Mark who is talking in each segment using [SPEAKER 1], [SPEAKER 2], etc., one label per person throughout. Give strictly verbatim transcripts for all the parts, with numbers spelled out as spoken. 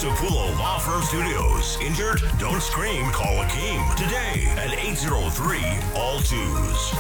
[SPEAKER 1] Sapullo Law Firm Studios. Injured? Don't scream. Call Akeem today at eight zero three, all twos.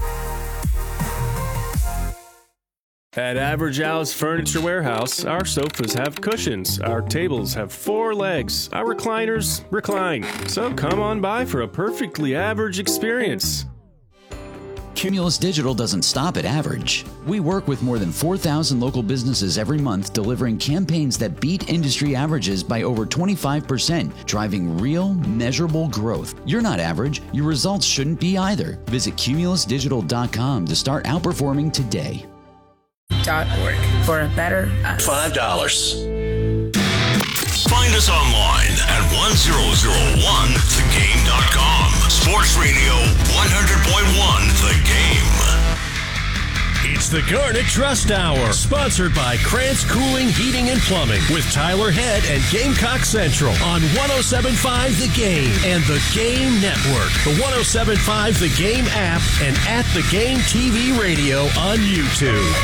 [SPEAKER 2] At Average Al's Furniture Warehouse, our sofas have cushions, our tables have four legs, our recliners recline. So come on by for a perfectly average experience.
[SPEAKER 3] Cumulus Digital doesn't stop at average. We work with more than four thousand local businesses every month, delivering campaigns that beat industry averages by over twenty-five percent, driving real, measurable growth. You're not average. Your results shouldn't be either. Visit cumulus digital dot com to start outperforming today.
[SPEAKER 4] Dot org for a better us.
[SPEAKER 1] Five dollars. Find us online at one thousand one the game dot com. Sports Radio one hundred point one The Game.
[SPEAKER 5] It's the Garnet Trust Hour, sponsored by Krantz Cooling, Heating, and Plumbing, with Tyler Head and Gamecock Central on one oh seven point five The Game and The Game Network, the one oh seven point five The Game app, and at The Game T V Radio on YouTube.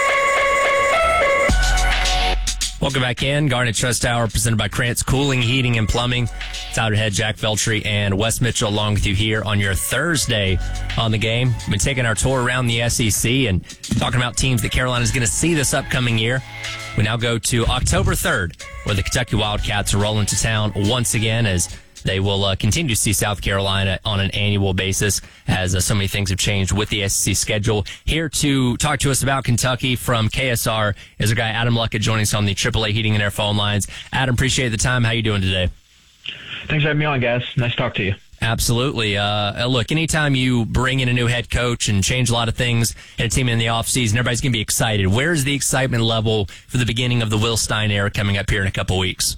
[SPEAKER 6] Welcome back in. Garnet Trust Hour presented by Krantz Cooling, Heating, and Plumbing. Tyler Head, Jack Veltri, and Wes Mitchell along with you here on your Thursday on The Game. We've been taking our tour around the S E C and talking about teams that Carolina is going to see this upcoming year. We now go to October third, where the Kentucky Wildcats are rolling to town once again as they will uh, continue to see South Carolina on an annual basis as uh, so many things have changed with the S E C schedule. Here to talk to us about Kentucky from K S R is our guy Adam Luckett joining us on the triple A Heating and Air phone lines. Adam, appreciate the time. How you doing today?
[SPEAKER 7] Thanks for having me on, guys. Nice to talk to you.
[SPEAKER 6] Absolutely. Uh, look, anytime you bring in a new head coach and change a lot of things in a team in the offseason, everybody's going to be excited. Where's the excitement level for the beginning of the Will Stein era coming up here in a couple weeks?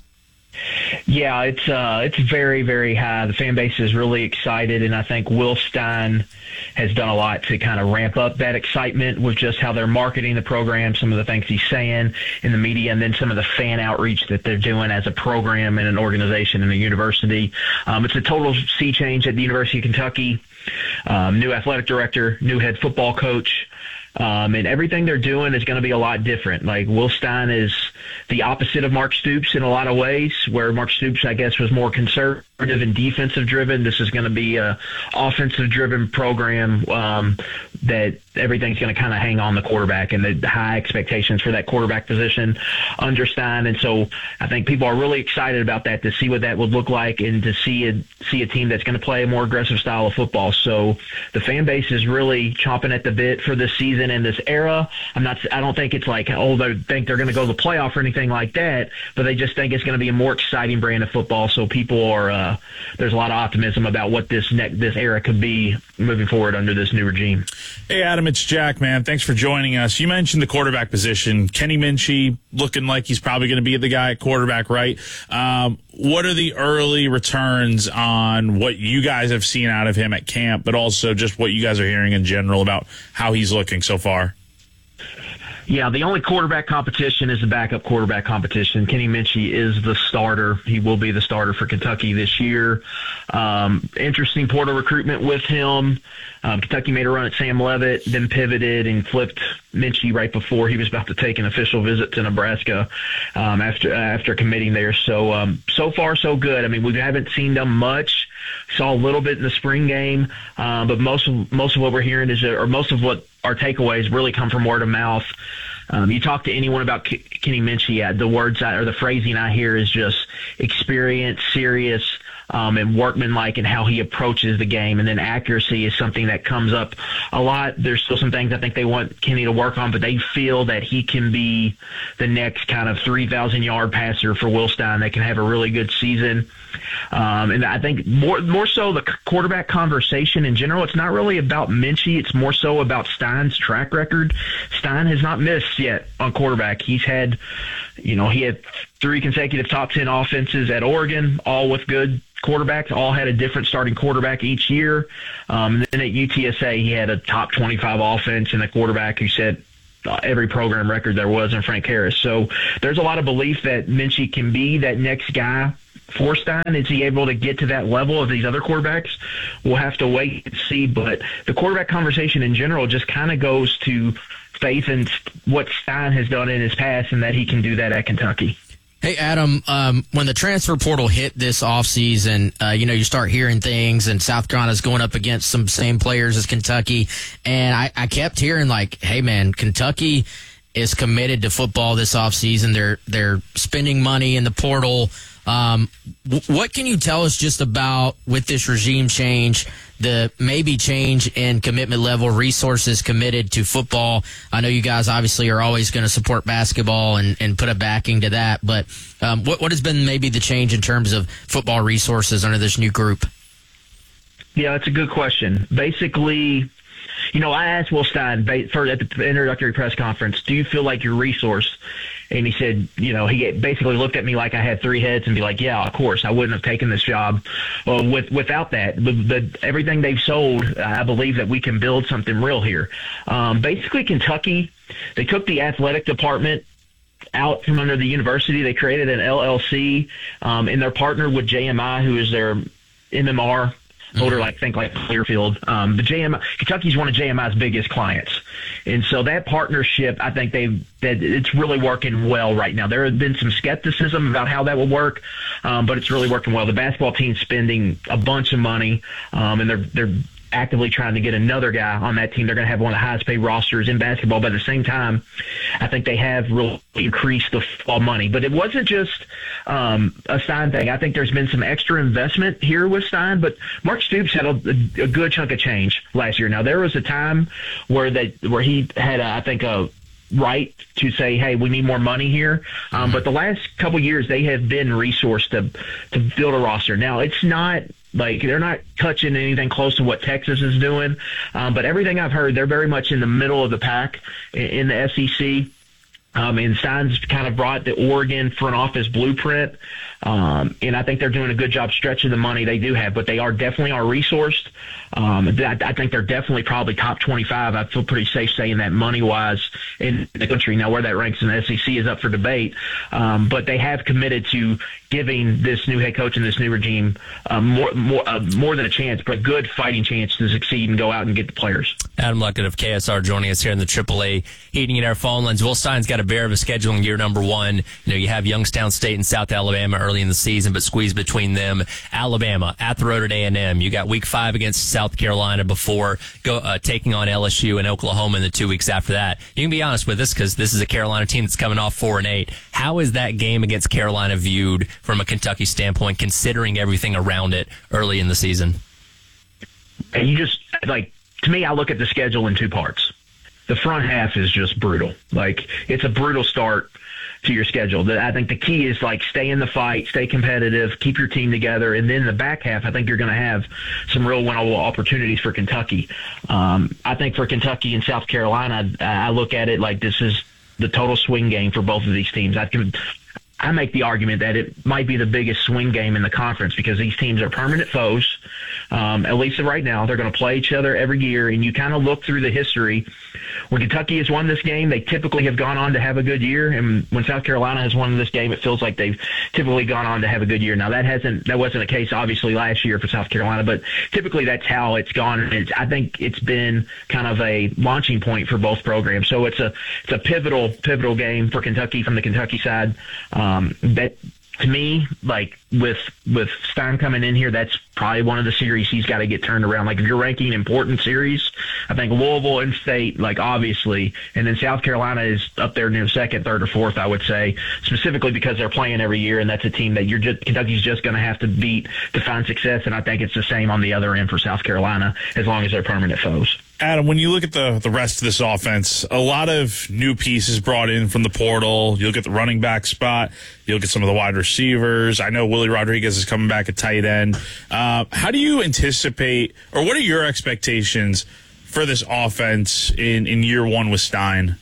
[SPEAKER 7] Yeah, it's uh, it's very, very high. The fan base is really excited, and I think Will Stein has done a lot to kind of ramp up that excitement with just how they're marketing the program, some of the things he's saying in the media, and then some of the fan outreach that they're doing as a program and an organization and a university. Um, it's a total sea change at the University of Kentucky. Um, new athletic director, new head football coach. Um, and everything they're doing is going to be a lot different. Like, Will Stein is the opposite of Mark Stoops in a lot of ways, where Mark Stoops, I guess, was more conservative and defensive driven. This is going to be a offensive driven program um, that everything's going to kind of hang on the quarterback and the high expectations for that quarterback position under Stein. And so I think people are really excited about that, to see what that would look like and to see a, see a team that's going to play a more aggressive style of football. So the fan base is really chomping at the bit for this season and this era. I'm not, I don't think it's like, oh, they think they're going to go to the playoff or anything like that, but they just think it's going to be a more exciting brand of football. So people are, uh, there's a lot of optimism about what this next, this era could be moving forward under this new regime.
[SPEAKER 8] Hey, Adam, it's Jack, man. Thanks for joining us. You mentioned the quarterback position. Kenny Minchey looking like he's probably going to be the guy at quarterback, right? Um, what are the early returns on what you guys have seen out of him at camp, but also just what you guys are hearing in general about how he's looking so far?
[SPEAKER 7] Yeah, the only quarterback competition is the backup quarterback competition. Kenny Minchey is the starter. He will be the starter for Kentucky this year. Um, interesting portal recruitment with him. Um, Kentucky made a run at Sam Leavitt, then pivoted and flipped Minchey right before he was about to take an official visit to Nebraska um, after after committing there. So um, so far so good. I mean, we haven't seen them much. Saw a little bit in the spring game, uh, but most of most of what we're hearing is, or most of what our takeaways really come from word of mouth. Um, you talk to anyone about K- Kenny Minchey, uh, the words I, or the phrasing I hear is just experience, serious, um, and workmanlike in how he approaches the game. And then accuracy is something that comes up a lot. There's still some things I think they want Kenny to work on, but they feel that he can be the next kind of three thousand yard passer for Will Stein that can have a really good season. Um, and I think more more so the quarterback conversation in general, it's not really about Minchey. It's more so about Stein's track record. Stein has not missed yet on quarterback. He's had, you know, he had three consecutive top ten offenses at Oregon, all with good quarterbacks, all had a different starting quarterback each year. Um, and then at U T S A, he had a top twenty-five offense and a quarterback who set every program record there was in Frank Harris. So there's a lot of belief that Minchey can be that next guy for Stein. Is he able to get to that level of these other quarterbacks? We'll have to wait and see. But the quarterback conversation in general just kind of goes to faith in what Stein has done in his past and that he can do that at Kentucky.
[SPEAKER 9] Hey, Adam, um, when the transfer portal hit this offseason, uh, you know, you start hearing things, and South Carolina's going up against some same players as Kentucky. And I, I kept hearing, like, hey, man, Kentucky is committed to football this offseason. They're, they're spending money in the portal. Um, w- what can you tell us just about, with this regime change, the maybe change in commitment level, resources committed to football? I know you guys obviously are always going to support basketball and, and put a backing to that, but um, what, what has been maybe the change in terms of football resources under this new group?
[SPEAKER 7] Yeah, that's a good question. Basically, you know, I asked Will Stein for at the introductory press conference, do you feel like your resource? And he said, you know, he basically looked at me like I had three heads and be like, yeah, of course, I wouldn't have taken this job well, with, without that. The, the, everything they've sold, I believe that we can build something real here. Um, basically, Kentucky, they took the athletic department out from under the university. They created an L L C, um, and they're partnered with J M I, who is their M M R holder, like think like Clearfield. Um, the J M I, Kentucky's one of J M I's biggest clients, and so that partnership, I think they that it's really working well right now. There has been some skepticism about how that will work, um, but it's really working well. The basketball team's spending a bunch of money, um, and they're they're actively trying to get another guy on that team. They're going to have one of the highest paid rosters in basketball, but at the same time, I think they have really increased the football money. But it wasn't just um, a Stein thing. I think there's been some extra investment here with Stein, but Mark Stoops had a, a good chunk of change last year. Now, there was a time where that where he had, a, I think, a right to say, hey, we need more money here. Um, but the last couple of years, they have been resourced to to build a roster. Now, it's not like they're not touching anything close to what Texas is doing. Um, but everything I've heard, they're very much in the middle of the pack in, in the S E C. Um, and Stein's kind of brought the Oregon front office blueprint. Um, and I think they're doing a good job stretching the money they do have, but they are definitely are resourced. Um, I, I think they're definitely probably top twenty-five. I feel pretty safe saying that money-wise in the country. Now, where that ranks in the S E C is up for debate, um, but they have committed to giving this new head coach and this new regime uh, more more uh, more than a chance, but a good fighting chance to succeed and go out and get the players.
[SPEAKER 6] Adam Luckett of K S R joining us here in the triple A Heating and Air phone lines. Will Stein's got a bear of a schedule in year number one. You know, you have Youngstown State and South Alabama early in the season, but squeeze between them. Alabama at the road at A and M. You got week five against South Carolina before go, uh, taking on L S U and Oklahoma in the two weeks after that. You can be honest with us because this is a Carolina team that's coming off four and eight. How is that game against Carolina viewed from a Kentucky standpoint, considering everything around it early in the season?
[SPEAKER 7] And you just, like, to me, I look at the schedule in two parts. The front half is just brutal. Like, it's a brutal start to your schedule. I think the key is, like, stay in the fight, stay competitive, keep your team together, and then the back half, I think you're going to have some real winnable opportunities for Kentucky. Um, I think for Kentucky and South Carolina, I look at it like this is the total swing game for both of these teams. I can I make the argument that it might be the biggest swing game in the conference because these teams are permanent foes. Um, at least right now, they're going to play each other every year, and you kind of look through the history. When Kentucky has won this game, they typically have gone on to have a good year, and when South Carolina has won this game, it feels like they've typically gone on to have a good year. Now, that hasn't that wasn't the case, obviously, last year for South Carolina, but typically that's how it's gone, and it's, I think it's been kind of a launching point for both programs. So it's a it's a pivotal pivotal game for Kentucky from the Kentucky side. Um, that to me, like with with Stein coming in here, that's probably one of the series he's got to get turned around. Like if you're ranking important series, I think Louisville and State, like obviously, and then South Carolina is up there near second, third, or fourth, I would say, specifically because they're playing every year, and that's a team that you're just Kentucky's just going to have to beat to find success. And I think it's the same on the other end for South Carolina, as long as they're permanent foes.
[SPEAKER 8] Adam, when you look at the, the rest of this offense, a lot of new pieces brought in from the portal. You look at the running back spot. You look at some of the wide receivers. I know Willie Rodriguez is coming back at tight end. Uh, how do you anticipate, or what are your expectations for this offense in, in year one with Stein?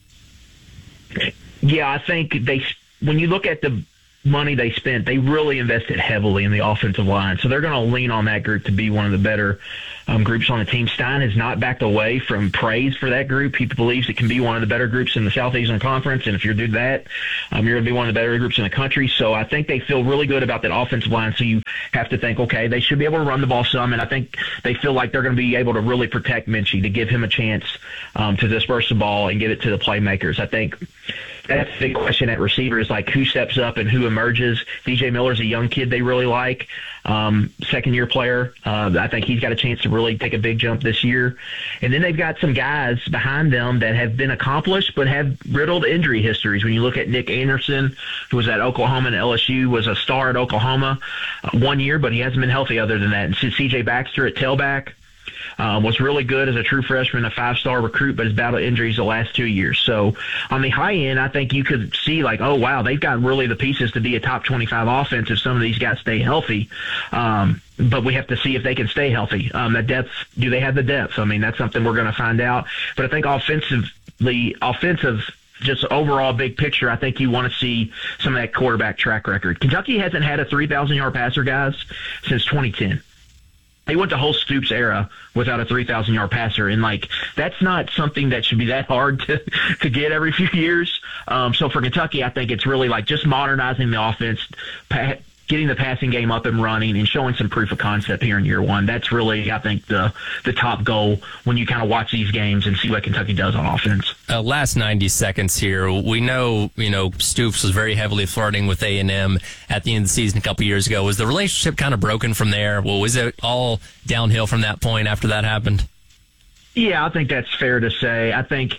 [SPEAKER 7] Yeah, I think they when you look at the money they spent, they really invested heavily in the offensive line. So they're going to lean on that group to be one of the better um, groups on the team. Stein has not backed away from praise for that group. He believes it can be one of the better groups in the Southeastern Conference. And if you do that, um, you're going to be one of the better groups in the country. So I think they feel really good about that offensive line. So you have to think, okay, they should be able to run the ball some. And I think they feel like they're going to be able to really protect Minchie, to give him a chance um, to disperse the ball and get it to the playmakers. I think that's the big question at receiver is like who steps up and who emerges. D J Miller's a young kid they really like, um, second year player. Uh, I think he's got a chance to really take a big jump this year. And then they've got some guys behind them that have been accomplished but have riddled injury histories. When you look at Nick Anderson, who was at Oklahoma and L S U, was a star at Oklahoma uh, one year, but he hasn't been healthy other than that. And C J Baxter at tailback um, was really good as a true freshman, a five-star recruit, but has battled injuries the last two years. So on the high end, I think you could see like, oh, wow, they've got really the pieces to be a top twenty-five offense if some of these guys stay healthy. Um, but we have to see if they can stay healthy. Um, the depth, do they have the depth? I mean, that's something we're going to find out. But I think offensively, offensive just overall big picture, I think you want to see some of that quarterback track record. Kentucky hasn't had a three thousand yard passer, guys, since twenty ten. They went the whole Stoops era without a three thousand yard passer, and like that's not something that should be that hard to, to get every few years. Um, so for Kentucky, I think it's really like just modernizing the offense, pa- getting the passing game up and running, and showing some proof of concept here in year one. That's really, I think, the the top goal when you kind of watch these games and see what Kentucky does on offense.
[SPEAKER 6] Uh, last ninety seconds here. We know, you know, Stoops was very heavily flirting with A and M at the end of the season a couple years ago. Was the relationship kind of broken from there? Well, was it all downhill from that point after that happened?
[SPEAKER 7] Yeah, I think that's fair to say. I think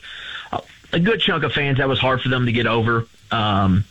[SPEAKER 7] a good chunk of fans, that was hard for them to get over. Um,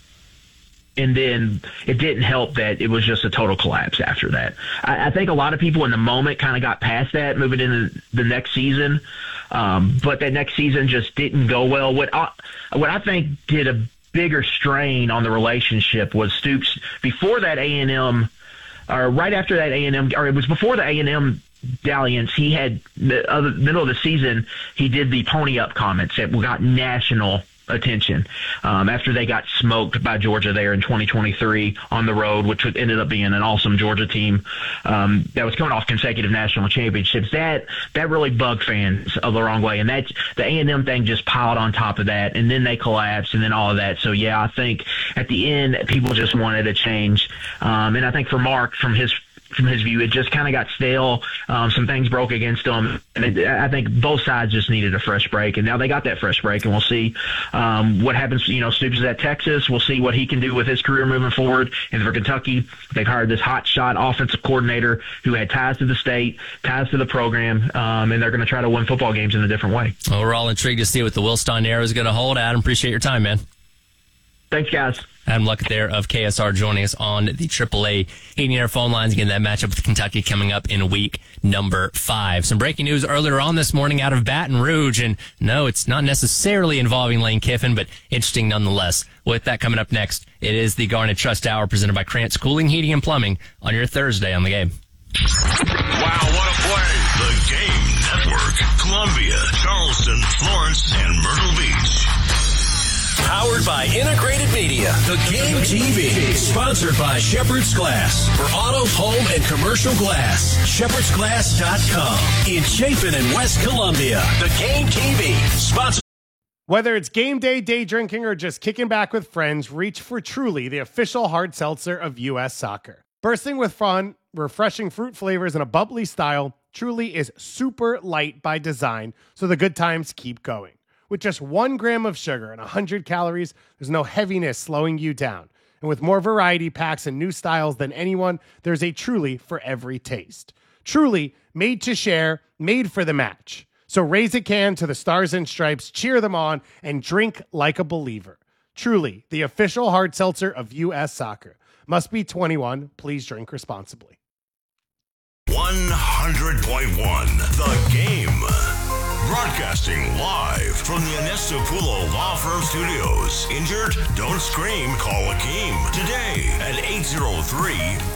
[SPEAKER 7] And then it didn't help that it was just a total collapse after that. I, I think a lot of people in the moment kind of got past that, moving into the next season. Um, but that next season just didn't go well. What I, what I think did a bigger strain on the relationship was Stoops before that A and M, or right after that A and M, or it was before the A and M dalliance. He had the other middle of the season. He did the pony up comments that got national attention um, after they got smoked by Georgia there in twenty twenty-three on the road, which ended up being an awesome Georgia team um, that was coming off consecutive national championships. That that really bugged fans of the wrong way, and that the A and M thing just piled on top of that, and then they collapsed, and then all of that. So yeah, I think at the end people just wanted a change, um, and I think for Mark, from his from his view, it just kind of got stale. Um, some things broke against them, and it, I think both sides just needed a fresh break. And now they got that fresh break, and we'll see um, what happens. You know, Stoops is at Texas. We'll see what he can do with his career moving forward. And for Kentucky, they've hired this hot shot offensive coordinator who had ties to the state, ties to the program, um, and they're going to try to win football games in a different way.
[SPEAKER 6] Well, we're all intrigued to see what the Will Stein era is going to hold. Adam, appreciate your time, man.
[SPEAKER 7] Thanks, guys.
[SPEAKER 6] Adam Luckett there of K S R joining us on the triple A Heating Air phone lines. Again, that matchup with Kentucky coming up in week number five. Some breaking news earlier on this morning out of Baton Rouge. And no, it's not necessarily involving Lane Kiffin, but interesting nonetheless. With that coming up next, it is the Garnet Trust Hour presented by Krantz Cooling, Heating, and Plumbing on your Thursday on The Game.
[SPEAKER 1] Wow, what a play. The Game Network. Columbia, Charleston, Florence, and Myrtle Beach.
[SPEAKER 5] Powered by Integrated Media. The Game T V. Sponsored by Shepherd's Glass. For auto, home, and commercial glass. Shepherds Glass dot com. In Chapin and West Columbia. The Game T V. Sponsored.
[SPEAKER 10] Whether it's game day, day drinking, or just kicking back with friends, reach for Truly, the official hard seltzer of U S Soccer. Bursting with fun, refreshing fruit flavors, and a bubbly style, Truly is super light by design, so the good times keep going. With just one gram of sugar and one hundred calories, there's no heaviness slowing you down. And with more variety packs and new styles than anyone, there's a Truly for every taste. Truly, made to share, made for the match. So raise a can to the Stars and Stripes, cheer them on, and drink like a believer. Truly, the official hard seltzer of U S Soccer. Must be twenty-one. Please drink responsibly.
[SPEAKER 1] one hundred point one The Game. Broadcasting live from the Anistapulo Law Firm Studios. Injured? Don't scream. Call Akeem today at eight zero three